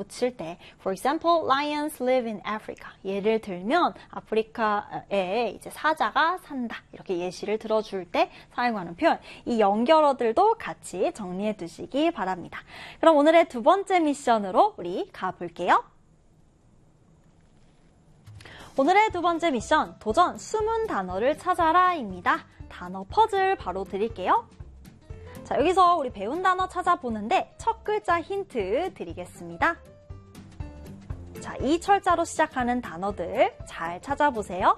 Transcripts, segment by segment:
붙일 때 for example, lions live in Africa. 예를 들면 아프리카에 이제 사자가 산다. 이렇게 예시를 들어줄 때 사용하는 표현. 이 연결어들도 같이 정리해 두시기 바랍니다. 그럼 오늘의 두 번째 미션으로 우리 가볼게요. 오늘의 두 번째 미션, 도전 숨은 단어를 찾아라입니다. 단어 퍼즐 바로 드릴게요. 자, 여기서 우리 배운 단어 찾아보는데 첫 글자 힌트 드리겠습니다. 자, 이 철자로 시작하는 단어들 잘 찾아보세요.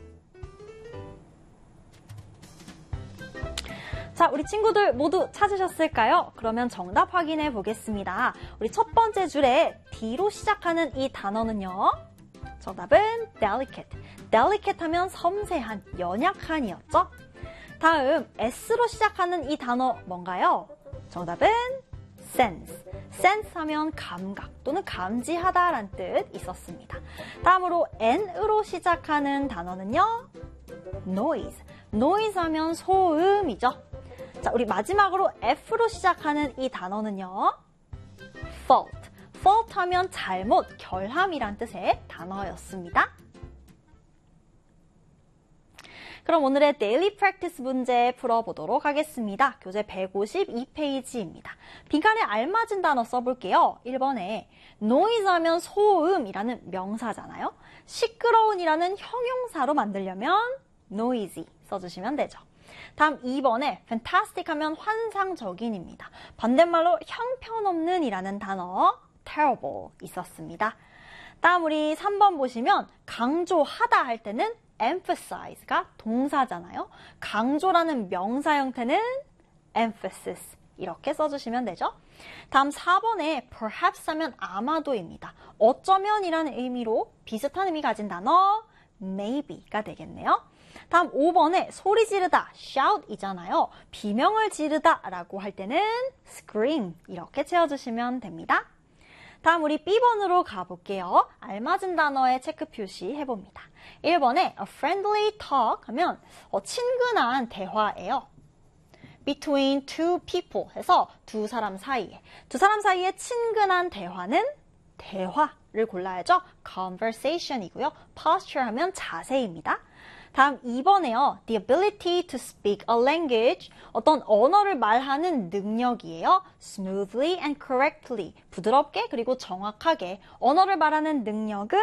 자, 우리 친구들 모두 찾으셨을까요? 그러면 정답 확인해 보겠습니다. 우리 첫 번째 줄에 D로 시작하는 이 단어는요. 정답은 delicate. delicate 하면 섬세한, 연약한이었죠? 다음 S로 시작하는 이 단어 뭔가요? 정답은 sense. sense 하면 감각 또는 감지하다라는 뜻 있었습니다. 다음으로 N으로 시작하는 단어는요. noise. noise 하면 소음이죠. 자, 우리 마지막으로 F로 시작하는 이 단어는요. fault. fault 하면 잘못, 결함이란 뜻의 단어였습니다. 그럼 오늘의 데일리 프랙티스 문제 풀어보도록 하겠습니다. 교재 152페이지입니다. 빈칸에 알맞은 단어 써볼게요. 1번에 noise 하면 소음이라는 명사잖아요. 시끄러운이라는 형용사로 만들려면 noisy 써주시면 되죠. 다음 2번에 fantastic 하면 환상적인입니다. 반대말로 형편없는 이라는 단어 terrible 있었습니다. 다음 우리 3번 보시면 강조하다 할 때는 emphasize가 동사잖아요. 강조라는 명사 형태는 emphasis 이렇게 써주시면 되죠. 다음 4번에 perhaps 하면 아마도입니다. 어쩌면이라는 의미로 비슷한 의미 가진 단어 maybe가 되겠네요. 다음 5번에 소리 지르다, shout이잖아요. 비명을 지르다 라고 할 때는 scream 이렇게 채워주시면 됩니다. 다음 우리 B번으로 가볼게요. 알맞은 단어의 체크 표시 해봅니다. 1번에 a friendly talk 하면 친근한 대화예요. between two people 해서 두 사람 사이에 친근한 대화는 대화를 골라야죠. conversation이고요. posture 하면 자세입니다. 다음 2번에요. The ability to speak a language. 어떤 언어를 말하는 능력이에요. Smoothly and correctly. 부드럽게 그리고 정확하게. 언어를 말하는 능력은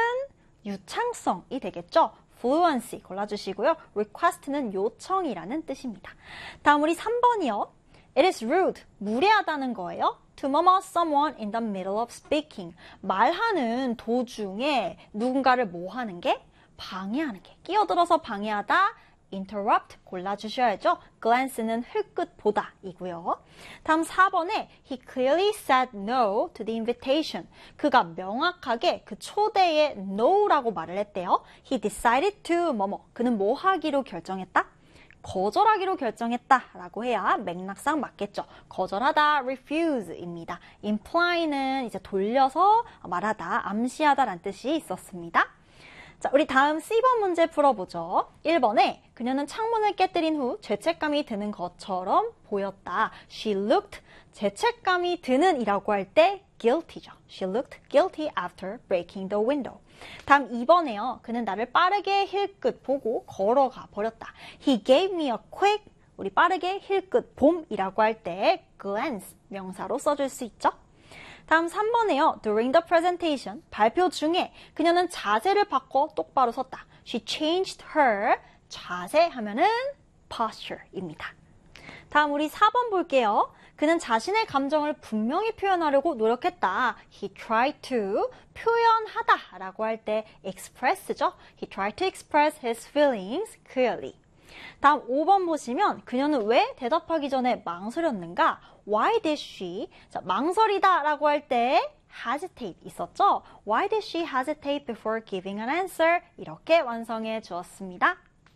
유창성이 되겠죠. Fluency 골라주시고요. Request는 요청이라는 뜻입니다. 다음 우리 3번이요. It is rude. 무례하다는 거예요. To murmur someone in the middle of speaking. 말하는 도중에 누군가를 뭐 하는 게? 방해하는 게, 끼어들어서 방해하다, interrupt 골라주셔야죠. glance는 흘끗 보다 이고요. 다음 4번에 he clearly said no to the invitation. 그가 명확하게 그 초대에 no라고 말을 했대요. he decided to 뭐뭐. 그는 뭐 하기로 결정했다? 거절하기로 결정했다 라고 해야 맥락상 맞겠죠. 거절하다, refuse입니다. imply는 이제 돌려서 말하다, 암시하다 라는 뜻이 있었습니다. 자, 우리 다음 C번 문제 풀어보죠. 1번에 그녀는 창문을 깨뜨린 후 죄책감이 드는 것처럼 보였다. She looked, 죄책감이 드는 이라고 할 때 guilty죠. She looked guilty after breaking the window. 다음 2번에요. 그는 나를 빠르게 힐끗 보고 걸어가 버렸다. He gave me a quick, 우리 빠르게 힐끗 봄이라고 할 때 glance 명사로 써줄 수 있죠. 다음 3번에요. During the presentation, 발표 중에 그녀는 자세를 바꿔 똑바로 섰다. She changed her, 자세 하면은 posture입니다. 다음 우리 4번 볼게요. 그는 자신의 감정을 분명히 표현하려고 노력했다. He tried to, 표현하다 라고 할 때 express죠. He tried to express his feelings clearly. 다음 5번 보시면 그녀는 왜 대답하기 전에 망설였는가? Why did she? 자, 망설이다 라고 할 때 hesitate 있었죠? Why did she hesitate before giving an answer? 이렇게 완성해 주었습니다.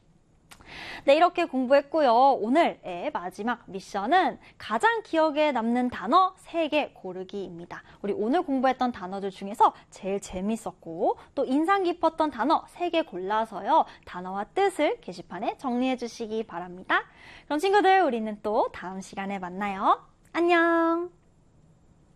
네, 이렇게 공부했고요. 오늘의 마지막 미션은 가장 기억에 남는 단어 3개 고르기입니다. 우리 오늘 공부했던 단어들 중에서 제일 재밌었고 또 인상 깊었던 단어 3개 골라서요. 단어와 뜻을 게시판에 정리해 주시기 바랍니다. 그럼 친구들, 우리는 또 다음 시간에 만나요. 안녕!